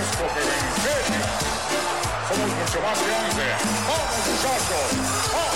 porque vencer somos mucho más que 11. ¡Vamos, muchachos! ¡Vamos!